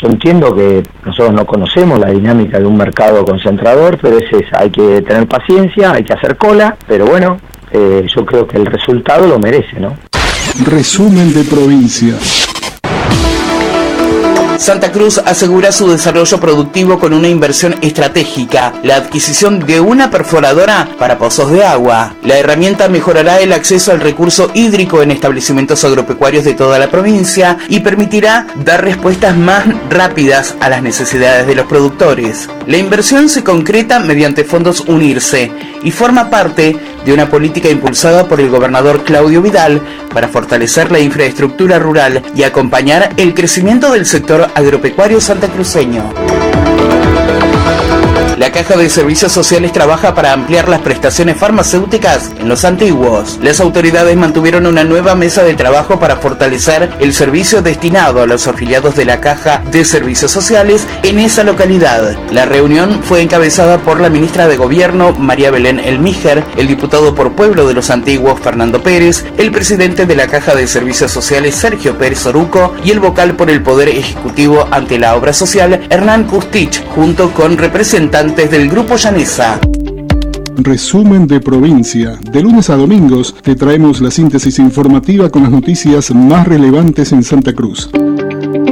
Yo entiendo que nosotros no conocemos la dinámica de un mercado concentrador, pero es esa, hay que tener paciencia, hay que hacer cola, pero bueno, yo creo que el resultado lo merece, ¿no? Resumen de provincia. Santa Cruz asegura su desarrollo productivo con una inversión estratégica, la adquisición de una perforadora para pozos de agua. La herramienta mejorará el acceso al recurso hídrico en establecimientos agropecuarios de toda la provincia y permitirá dar respuestas más rápidas a las necesidades de los productores. La inversión se concreta mediante fondos Unirse y forma parte de una política impulsada por el gobernador Claudio Vidal para fortalecer la infraestructura rural y acompañar el crecimiento del sector agropecuario santacruceño. La Caja de Servicios Sociales trabaja para ampliar las prestaciones farmacéuticas en los antiguos. Las autoridades mantuvieron una nueva mesa de trabajo para fortalecer el servicio destinado a los afiliados de la Caja de Servicios Sociales en esa localidad. La reunión fue encabezada por la ministra de Gobierno, María Belén Elmíger, el diputado por Pueblo de los Antiguos, Fernando Pérez, el presidente de la Caja de Servicios Sociales, Sergio Pérez Oruco, y el vocal por el Poder Ejecutivo ante la Obra Social, Hernán Custich, junto con representantes del Grupo Llanesa. Resumen de provincia. De lunes a domingos te traemos la síntesis informativa con las noticias más relevantes en Santa Cruz.